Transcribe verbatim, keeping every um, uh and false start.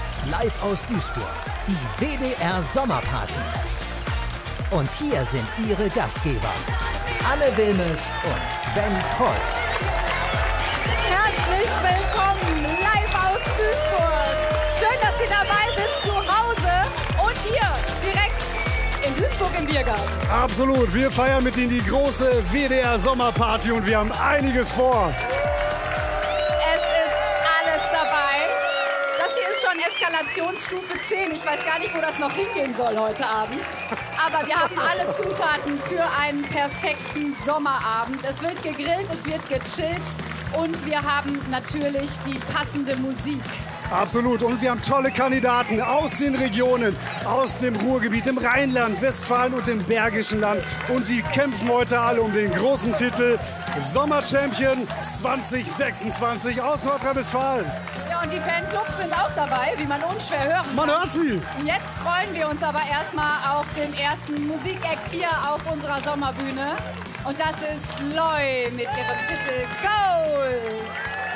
Jetzt live aus Duisburg, die W D R Sommerparty. Und hier sind Ihre Gastgeber, Anne Wilmes und Sven Poll. Herzlich willkommen live aus Duisburg. Schön, dass Sie dabei sind zu Hause und hier direkt in Duisburg im Biergarten. Absolut, wir feiern mit Ihnen die große W D R Sommerparty und wir haben einiges vor. Es ist alles dabei. Das hier ist schon Eskalationsstufe zehn. Ich weiß gar nicht, wo das noch hingehen soll heute Abend. Aber wir haben alle Zutaten für einen perfekten Sommerabend. Es wird gegrillt, es wird gechillt und wir haben natürlich die passende Musik. Absolut. Und wir haben tolle Kandidaten aus den Regionen, aus dem Ruhrgebiet, im Rheinland, Westfalen und im Bergischen Land. Und die kämpfen heute alle um den großen Titel Sommerchampion zwanzig sechsundzwanzig aus Nordrhein-Westfalen. Ja, und die Fanclubs sind auch dabei, wie man unschwer hören kann. Man hört sie. Jetzt freuen wir uns aber erstmal auf den ersten Musikakt hier auf unserer Sommerbühne. Und das ist Loi mit ihrem Titel Gold.